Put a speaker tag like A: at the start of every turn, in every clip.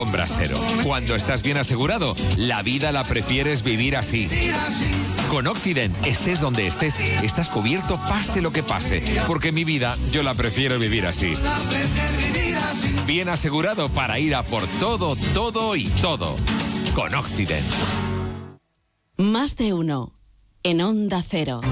A: Con Brasero. Cuando estás bien asegurado, la vida la prefieres vivir así. Con Occident, estés donde estés, estás cubierto pase lo que pase. Porque mi vida, yo la prefiero vivir así. Bien asegurado para ir a por todo, todo y todo. Con Occident.
B: Más de uno. En Onda Cero.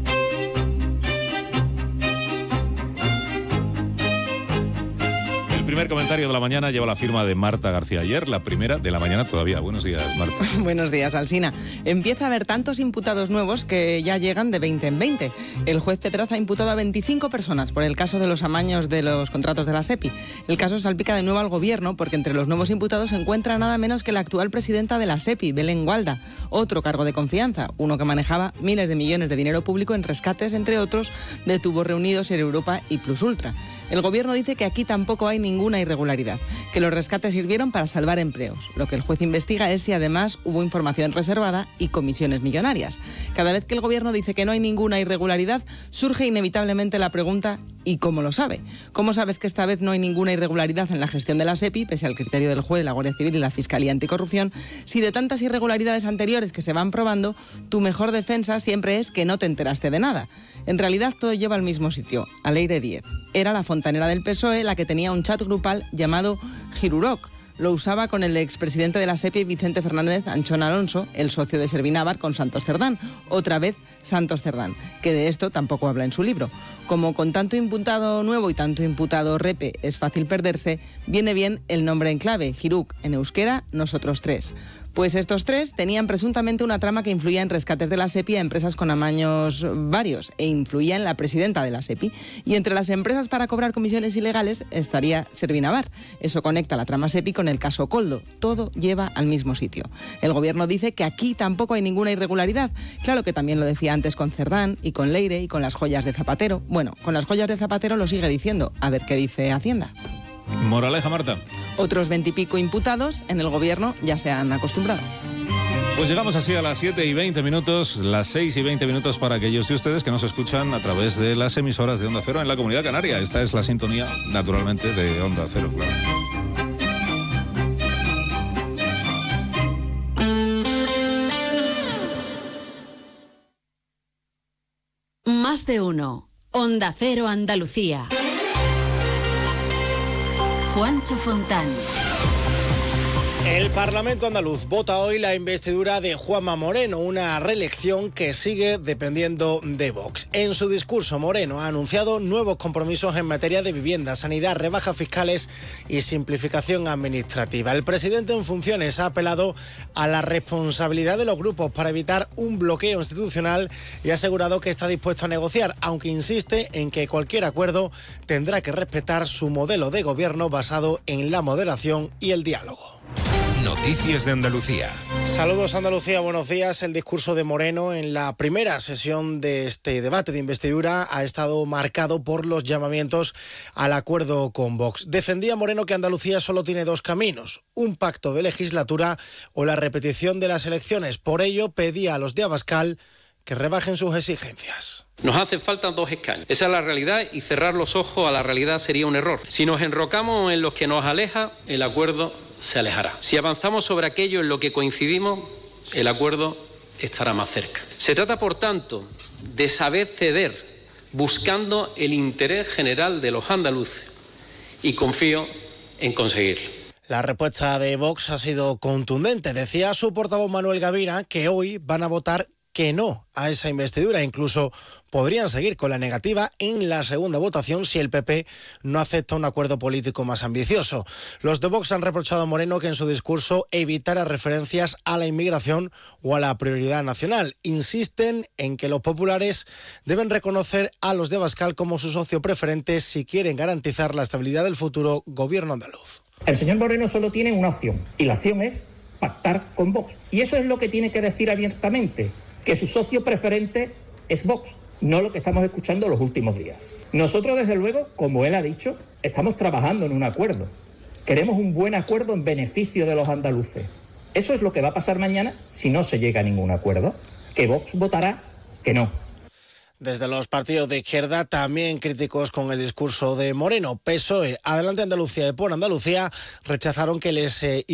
C: El primer comentario de la mañana lleva la firma de Marta García Ayer, la primera de la mañana todavía. Buenos días, Marta.
D: Buenos días, Alsina. Empieza a haber tantos imputados nuevos que ya llegan de 20 en 20. El juez Pedraza ha imputado a 25 personas por el caso de los amaños de los contratos de la SEPI. El caso salpica de nuevo al gobierno porque entre los nuevos imputados se encuentra nada menos que la actual presidenta de la SEPI, Belén Gualda. Otro cargo de confianza, uno que manejaba miles de millones de dinero público en rescates, entre otros, de tubos reunidos en Europa y Plus Ultra. El gobierno dice que aquí tampoco hay ninguna irregularidad, que los rescates sirvieron para salvar empleos. Lo que el juez investiga es si además hubo información reservada y comisiones millonarias. Cada vez que el gobierno dice que no hay ninguna irregularidad, surge inevitablemente la pregunta: ¿y cómo lo sabe? ¿Cómo sabes que esta vez no hay ninguna irregularidad en la gestión de la SEPI, pese al criterio del juez, la Guardia Civil y la Fiscalía Anticorrupción, si de tantas irregularidades anteriores que se van probando, tu mejor defensa siempre es que no te enteraste de nada? En realidad todo lleva al mismo sitio, a Leire 10. Era la fontanera del PSOE la que tenía un chat grupal llamado Giruroc. Lo usaba con el expresidente de la SEPI, Vicente Fernández Anchón Alonso, el socio de Servinávar con Santos Cerdán. Otra vez Santos Cerdán, que de esto tampoco habla en su libro. Como con tanto imputado nuevo y tanto imputado repe es fácil perderse, viene bien el nombre en clave, Giruc, en euskera, nosotros tres. Pues estos tres tenían presuntamente una trama que influía en rescates de la SEPI a empresas con amaños varios e influía en la presidenta de la SEPI. Y entre las empresas para cobrar comisiones ilegales estaría Servinávar. Eso conecta la trama SEPI con el caso Koldo. Todo lleva al mismo sitio. El gobierno dice que aquí tampoco hay ninguna irregularidad. Claro que también lo decía antes con Cerdán y con Leire y con las joyas de Zapatero. Bueno, con las joyas de Zapatero lo sigue diciendo. A ver qué dice Hacienda.
C: Moraleja, Marta.
D: Otros 20 y pico imputados en el gobierno ya se han acostumbrado.
C: Pues llegamos así a las 7:20, las 6:20 para aquellos de ustedes que nos escuchan a través de las emisoras de Onda Cero en la Comunidad Canaria. Esta es la sintonía, naturalmente, de Onda Cero, claro.
B: Más de uno. Onda Cero Andalucía. Juancho Fontán.
E: El Parlamento andaluz vota hoy la investidura de Juanma Moreno, una reelección que sigue dependiendo de Vox. En su discurso, Moreno ha anunciado nuevos compromisos en materia de vivienda, sanidad, rebajas fiscales y simplificación administrativa. El presidente en funciones ha apelado a la responsabilidad de los grupos para evitar un bloqueo institucional y ha asegurado que está dispuesto a negociar, aunque insiste en que cualquier acuerdo tendrá que respetar su modelo de gobierno basado en la moderación y el diálogo.
A: Noticias de Andalucía.
E: Saludos Andalucía, buenos días. El discurso de Moreno en la primera sesión de este debate de investidura ha estado marcado por los llamamientos al acuerdo con Vox. Defendía Moreno que Andalucía solo tiene dos caminos: un pacto de legislatura o la repetición de las elecciones. Por ello pedía a los de Abascal que rebajen sus exigencias.
F: Nos hacen falta dos escaños. Esa es la realidad y cerrar los ojos a la realidad sería un error. Si nos enrocamos en lo que nos aleja, el acuerdo se alejará. Si avanzamos sobre aquello en lo que coincidimos, el acuerdo estará más cerca. Se trata, por tanto, de saber ceder, buscando el interés general de los andaluces, y confío en conseguirlo.
E: La respuesta de Vox ha sido contundente. Decía su portavoz Manuel Gavira que hoy van a votar que no a esa investidura. Incluso podrían seguir con la negativa en la segunda votación si el PP no acepta un acuerdo político más ambicioso. Los de Vox han reprochado a Moreno que en su discurso evitara referencias a la inmigración o a la prioridad nacional. Insisten en que los populares deben reconocer a los de Abascal como su socio preferente si quieren garantizar la estabilidad del futuro gobierno andaluz.
G: El señor Moreno solo tiene una opción, y la opción es pactar con Vox. Y eso es lo que tiene que decir abiertamente, que su socio preferente es Vox, no lo que estamos escuchando los últimos días. Nosotros, desde luego, como él ha dicho, estamos trabajando en un acuerdo. Queremos un buen acuerdo en beneficio de los andaluces. Eso es lo que va a pasar mañana si no se llega a ningún acuerdo, que Vox votará que no.
E: Desde los partidos de izquierda, también críticos con el discurso de Moreno. PSOE, Adelante Andalucía y Por Andalucía rechazaron que les